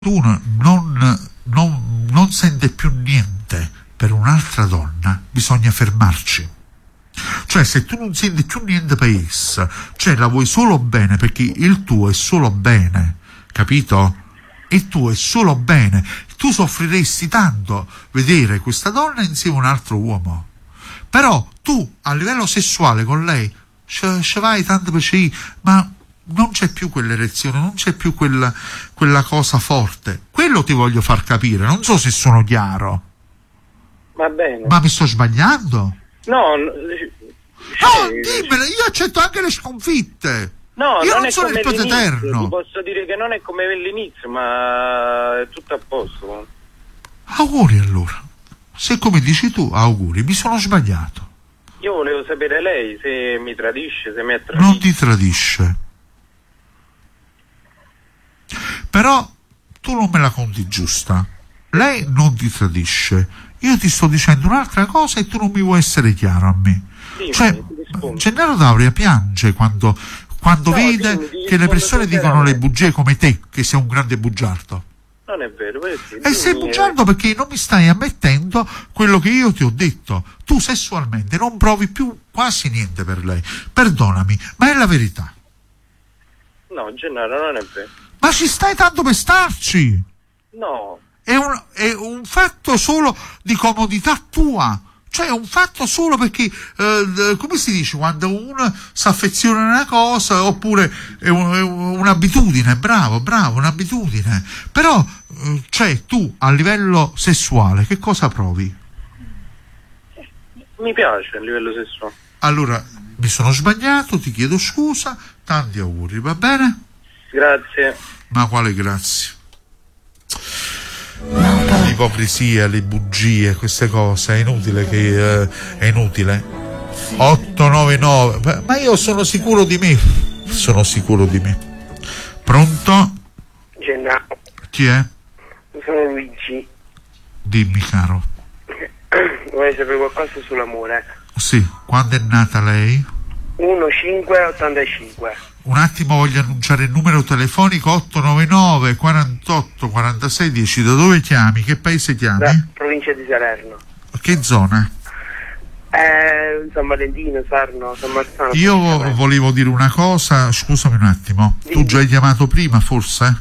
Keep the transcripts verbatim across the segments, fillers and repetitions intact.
tu non, non, non sente più niente per un'altra donna, bisogna fermarci. Cioè, se tu non senti più niente per essa, cioè la vuoi solo bene, perché il tuo è solo bene, capito? Il tuo è solo bene. Tu soffriresti tanto vedere questa donna insieme a un altro uomo, però tu a livello sessuale con lei ci vai tanto piacere, ma non c'è più quell'erezione, non c'è più quella, quella cosa forte. Quello ti voglio far capire, non so se sono chiaro. Va bene. Ma mi sto sbagliando? No, no, dimmelo, io accetto anche le sconfitte. No, io non, non è sono come il prete eterno. Ti posso dire che non è come l'inizio, ma è tutto a posto. Auguri allora. Se come dici tu, auguri, mi sono sbagliato. Io volevo sapere lei se mi tradisce, se mi è tradito. Non ti tradisce. Però tu non me la conti giusta. Lei non ti tradisce. Io ti sto dicendo un'altra cosa e tu non mi vuoi essere chiaro a me. Sì, cioè, Gennaro D'Auria piange quando, quando no, vede dimmi, che le persone dicono le bugie come te, che sei un grande bugiardo. Non è vero. Sì, e sei bugiardo perché non mi stai ammettendo quello che io ti ho detto. Tu sessualmente non provi più quasi niente per lei. Perdonami, ma è la verità. No, Gennaro, non è vero. Ma ci stai tanto per starci? No. È un, è un fatto solo di comodità tua, cioè è un fatto solo perché, eh, come si dice, quando uno si affeziona a una cosa, oppure è, un, è un'abitudine, bravo, bravo, un'abitudine, però, eh, cioè tu a livello sessuale che cosa provi? Mi piace a livello sessuale. Allora, mi sono sbagliato, ti chiedo scusa, tanti auguri, va bene? Grazie. Ma quale grazie? L'ipocrisia, le bugie, queste cose, è inutile che eh, è inutile. otto nove nove, ma io sono sicuro di me, sono sicuro di me. Pronto? Gennaro. Chi è? Sono Luigi. Dimmi, caro. Vorrei sapere qualcosa sull'amore. Sì, quando è nata lei? uno cinque ottantacinque. Un attimo, voglio annunciare il numero telefonico otto nove nove quarantotto quarantasei dieci. Da dove chiami? Che paese chiami? Da provincia di Salerno. Che zona? Eh, San Valentino, Sarno, San Marzano. Io volevo dire una cosa, scusami un attimo. Dimmi. Tu già hai chiamato prima, forse?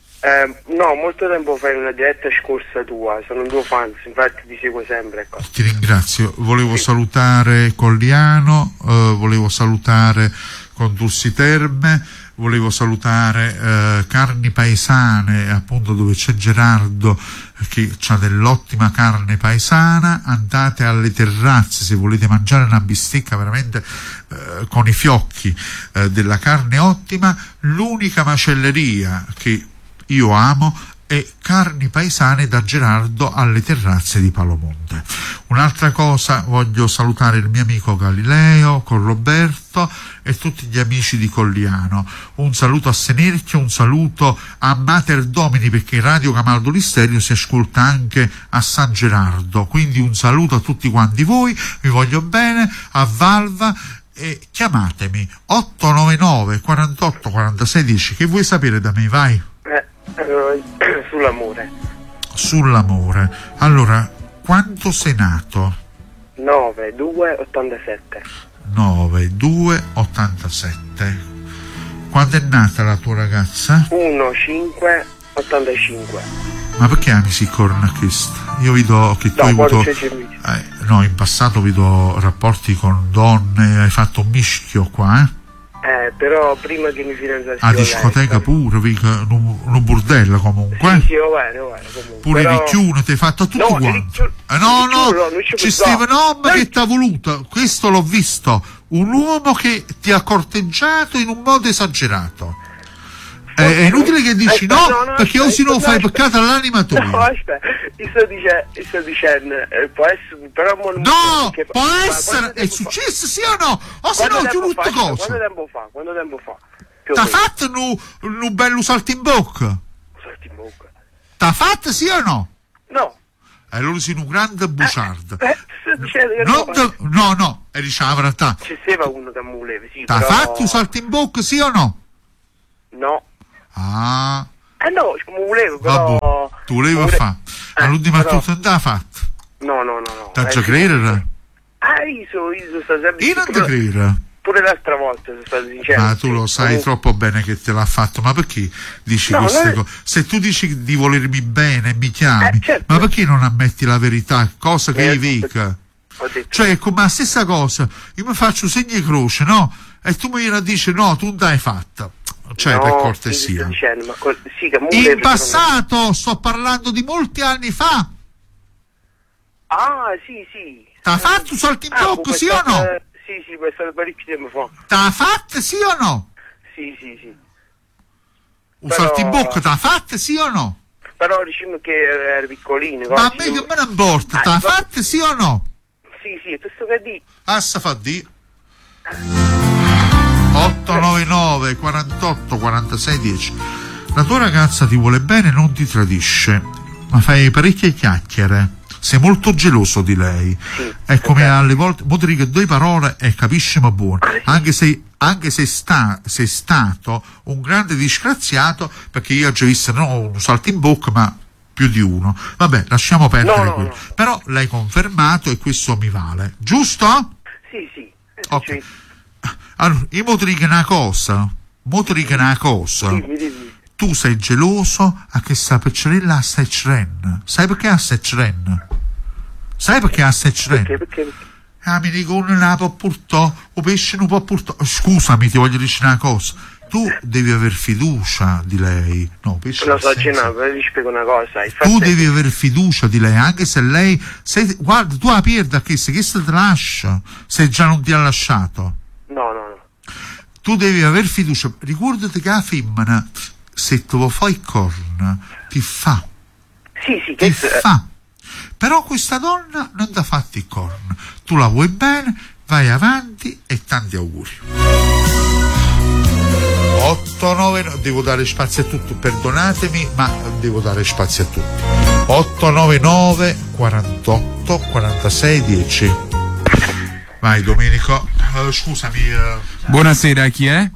Eh, no, molto tempo fa in una diretta scorsa tua, sono un tuo fan, infatti ti seguo sempre. Ecco. Ti ringrazio. Volevo sì. salutare Colliano, eh, volevo salutare Condursi Terme, volevo salutare eh, Carni Paesane, appunto, dove c'è Gerardo che ha dell'ottima carne paesana. Andate alle terrazze se volete mangiare una bistecca veramente eh, con i fiocchi eh, della carne ottima. L'unica macelleria che io amo è Carni Paesane da Gerardo alle terrazze di Palomonte. Un'altra cosa, voglio salutare il mio amico Galileo con Roberto e tutti gli amici di Colliano. Un saluto a Senerchio, un saluto a Mater Domini, perché Radio Camaldoli Stereo si ascolta anche a San Gerardo, quindi un saluto a tutti quanti voi, vi voglio bene, a Valva. E chiamatemi otto nove nove quarantotto quarantasei dieci. Che vuoi sapere da me? Vai. Eh, allora, sull'amore. Sull'amore. Allora, quanto sei nato? nove due ottantasette. nove due ottantasette. Quando è nata la tua ragazza? uno cinque ottantacinque. Ma perché ami si corna questo? Io vedo che tu no, hai avuto eh, no, in passato vedo rapporti con donne, hai fatto un mischio qua, eh? Eh, però prima che mi fidanzassi a discoteca lei, pure, un burdello comunque. Sì, sì, va bene, va bene, comunque. Pure però... ricchiuno, ti hai fatto tutto no, quanto. Eh, no, no, no, ci stava un uomo che ti ha voluto, questo l'ho visto, un uomo che ti ha corteggiato in un modo esagerato. Eh, è inutile che dici aspetta, no, no, no, perché o se no fai peccato all'anima tua. No, aspetta, io sto, dice, io sto dicendo, eh, può essere, però non no, che, può essere, è successo sì o no? O se no ti brutta cosa. Quanto tempo fa? Quanto tempo fa? T'ha fatto un bello salto in bocca? Salto in bocca? T'ha fatto sì o no? No. E allora sei un grande buciardo. Eh, eh, non te, no, no, e diceva la verità. Ci seva uno da muleve, sì. T'ha però... fatto un salto in bocca sì o no? No. Ah, Eh no, come volevo, però... Vabbè, tu volevi vole... fare, ma eh, l'ultima però... tutto non l'ha fatta. No, no, no, no. T'ha già eh, credere? Ah, io so, io so sta sempre... Io non ti credo. Pure l'altra volta sono stato sincero. Ma tu lo sai oh. troppo bene che te l'ha fatto, ma perché dici no, queste è... cose? Se tu dici di volermi bene, mi chiami, eh, certo. ma perché non ammetti la verità? Cosa che eh, io dica? Detto... Cioè, come la stessa cosa, io mi faccio segno di croce, no? E tu mi dici no, tu non l'hai fatta. Cioè, no, per cortesia. Dicendo, ma co- sì, che in passato, sto parlando di molti anni fa. Ah, sì, sì. T'ha fatto salto in bocca, ah, sì o no? Sì, sì, può stare parecchio tempo fa. T'ha fatto, sì o no? Sì, sì, sì. Un però... salto in bocca t'ha fatto, sì o no? Però diciamo che era piccolino. Ma a me che me ne importa, ah, t'ha ma... fatto, sì o no? Sì, sì, questo che di. Assa fa di. otto nove nove quarantotto quarantasei dieci. La tua ragazza ti vuole bene, non ti tradisce, ma fai parecchie chiacchiere. Sei molto geloso di lei. Sì, è come okay. alle volte mo ti dico due parole e capisci ma buono. Anche se anche se sta, sei stato un grande disgraziato, perché io ho già visto no un salto in bocca, ma più di uno. Vabbè, lasciamo perdere no, no, quello. No. Però l'hai confermato e questo mi vale, giusto? Sì, sì. Ok. Allora, io mo ti dico una cosa. Mo ti dico una cosa. Dimmi, dimmi. Tu sei geloso a che sta piccerella a Secren. Sai perché a Secren? Sai perché a Secren? Perché, perché, perché? Ah, mi dicono non la può portare, o pesce non può portare. Scusami, ti voglio dire una cosa. Tu devi aver fiducia di lei. No, pesce non so, Gennaro, vi spiego una cosa. Tu devi aver fiducia di lei, anche se lei. Se, guarda, tu la perdi a che se che se te lascia, se già non ti ha lasciato. No, no, no. Tu devi aver fiducia. Ricordati che la femmina, se te lo fai il corno, ti fa. Sì, sì, ti che fa. Però questa donna non ti ha fatto il corno. Tu la vuoi bene, vai avanti e tanti auguri. otto nove devo dare spazio a tutto, perdonatemi, ma devo dare spazio a tutto. otto nove nove quarantotto quarantasei dieci. Vai Domenico. Uh, scusami. Uh... Buonasera, chi è?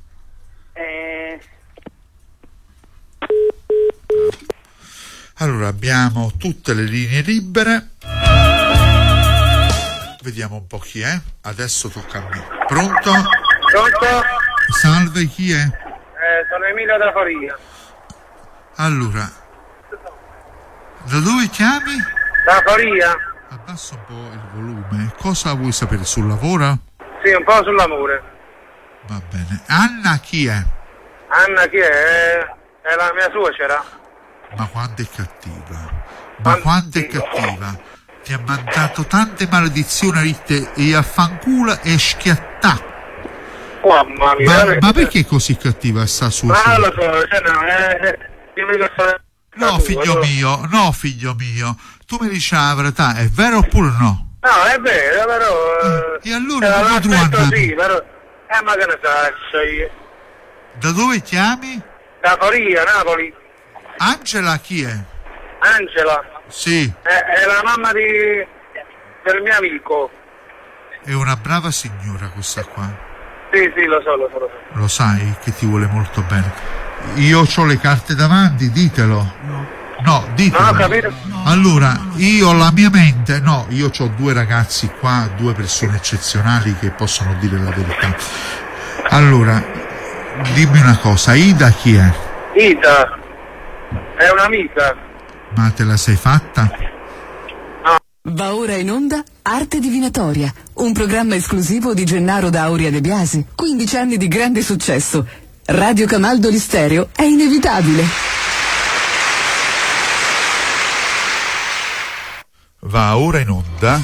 Allora, abbiamo tutte le linee libere. Vediamo un po' chi è. Adesso tocca a me. Pronto? Pronto? Salve, chi è? Eh, sono Emilio da Foria. Allora, da dove chiami? Da Foria. Abbassa un po' il volume. Cosa vuoi sapere sul lavoro? Sì, un po' sull'amore. Va bene. Anna chi è? Anna chi è? È la mia suocera. Ma quanto è cattiva, ma quanto è cattiva, ti ha mandato tante maledizioni a ritte e a fanculo e schiattà. Mamma mia, ma, ma perché è così cattiva sta sua? Ma lo so, cioè no, eh, io mi sono... No figlio no. mio, no figlio mio, tu mi dici la verità, è vero oppure no? No, è vero, però... Eh, e allora come tu andato? Sì, però... Eh, ma che ne faccio io? Da dove chiami? Da Foria, Napoli. Angela chi è? Angela? Sì. È, è la mamma di del mio amico. È una brava signora questa qua. Sì, sì, lo so, lo so, lo so. Lo sai che ti vuole molto bene. Io ho le carte davanti, ditelo. No. No, ditelo. No, capito? Allora, io ho la mia mente, no, io ho due ragazzi qua, due persone eccezionali che possono dire la verità. Allora, dimmi una cosa, Ida chi è? Ida. È un'amica. Ma te la sei fatta? No. Va ora in onda Arte Divinatoria, un programma esclusivo di Gennaro D'Auria De Biasi. quindici anni di grande successo. Radio Camaldoli Stereo è inevitabile. Va ora in onda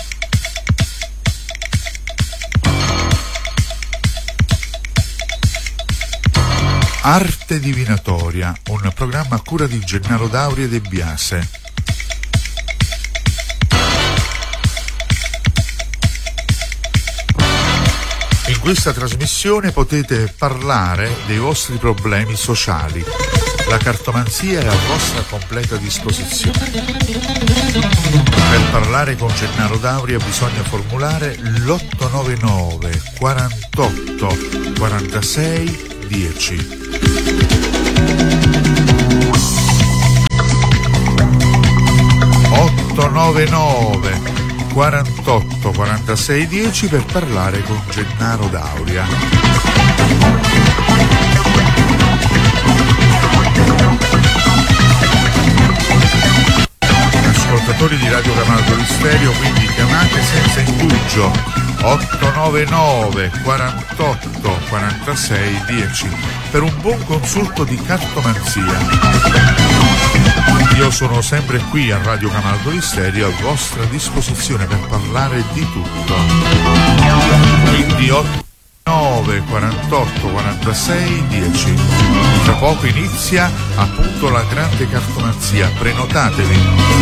Arte Divinatoria, un programma a cura di Gennaro D'Auria De Biase. In questa trasmissione potete parlare dei vostri problemi sociali. La cartomanzia è a vostra completa disposizione. Per parlare con Gennaro D'Auria bisogna formulare l'otto nove nove quarantotto quarantasei dieci. otto nove nove quarantotto quarantasei dieci per parlare con Gennaro D'Auria. Ascoltatori di Radio Camaldoli Stereo, quindi chiamate senza indugio otto nove nove quarantotto quarantasei dieci per un buon consulto di cartomanzia. Io sono sempre qui a Radio Camaldoli Stereo a vostra disposizione per parlare di tutto. Quindi otto nove quarantotto quarantasei dieci. Tra poco inizia appunto la grande cartomanzia, prenotatevi.